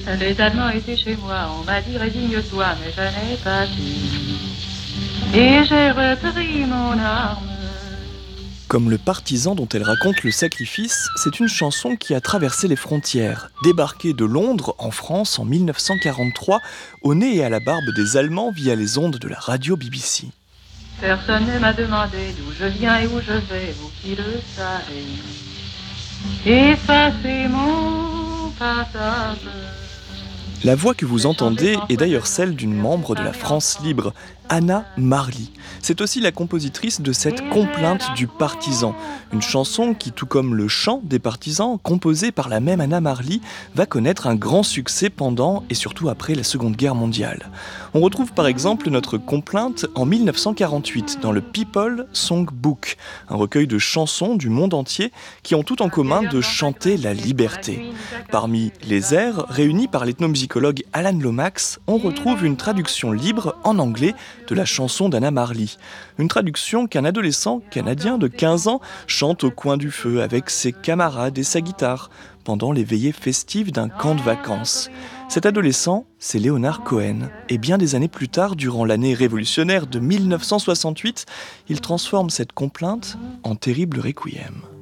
Les Allemands étaient chez moi, on m'a dit résigne-toi, mais je n'ai pas su. Et j'ai repris mon arme. Comme le partisan dont elle raconte le sacrifice, c'est une chanson qui a traversé les frontières, débarqué de Londres en France en 1943, au nez et à la barbe des Allemands via les ondes de la radio BBC. Personne ne m'a demandé d'où je viens et où je vais, vous qui le savez. Et ça c'est mon passage. La voix que vous entendez est d'ailleurs celle d'une membre de la France libre, Anna Marly. C'est aussi la compositrice de cette Complainte du partisan, une chanson qui, tout comme le chant des partisans, composé par la même Anna Marly, va connaître un grand succès pendant et surtout après la Seconde Guerre mondiale. On retrouve par exemple notre Complainte en 1948 dans le People Song Book, un recueil de chansons du monde entier qui ont tout en commun de chanter la liberté. Parmi les airs réunis par l'ethnomusicologue Alan Lomax, on retrouve une traduction libre en anglais de la chanson d'Anna Marly. Une traduction qu'un adolescent canadien de 15 ans chante au coin du feu avec ses camarades et sa guitare pendant les veillées festives d'un camp de vacances. Cet adolescent, c'est Leonard Cohen. Et bien des années plus tard, durant l'année révolutionnaire de 1968, il transforme cette complainte en terrible requiem.